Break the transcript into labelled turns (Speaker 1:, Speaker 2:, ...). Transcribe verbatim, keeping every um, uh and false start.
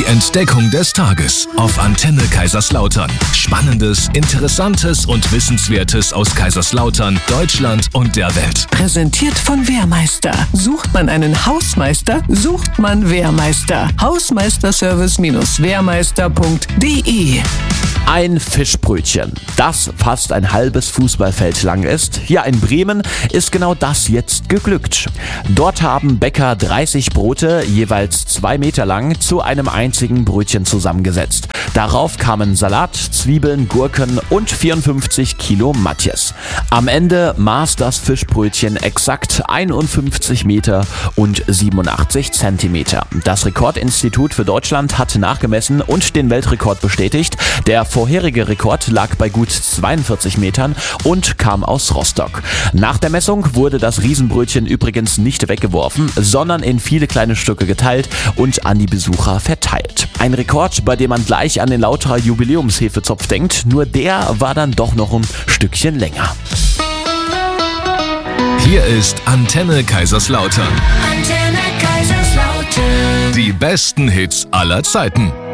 Speaker 1: Entdeckung des Tages auf Antenne Kaiserslautern. Spannendes, Interessantes und Wissenswertes aus Kaiserslautern, Deutschland und der Welt.
Speaker 2: Präsentiert von Wehrmeister. Sucht man einen Hausmeister, sucht man Wehrmeister. Hausmeisterservice Wehrmeister punkt de.
Speaker 3: Ein Fischbrötchen, das fast ein halbes Fußballfeld lang ist. Hier in Bremen ist genau das jetzt geglückt. Dort haben Bäcker dreißig Brote, jeweils zwei Meter lang, zu einem einzigen Brötchen zusammengesetzt. Darauf kamen Salat, Zwiebeln, Gurken und vierundfünfzig Kilo Matjes. Am Ende maß das Fischbrötchen exakt einundfünfzig Meter und siebenundachtzig Zentimeter. Das Rekordinstitut für Deutschland hat nachgemessen und den Weltrekord bestätigt. Der vorherige Rekord lag bei gut zweiundvierzig Metern und kam aus Rostock. Nach der Messung wurde das Riesenbrötchen übrigens nicht weggeworfen, sondern in viele kleine Stücke geteilt und an die Besucher verteilt. Ein Rekord, bei dem man gleich an den Lauterer Jubiläumshefezopf denkt, nur der war dann doch noch ein Stückchen länger.
Speaker 1: Hier ist Antenne Kaiserslautern.
Speaker 4: Antenne Kaiserslautern.
Speaker 1: Die besten Hits aller Zeiten.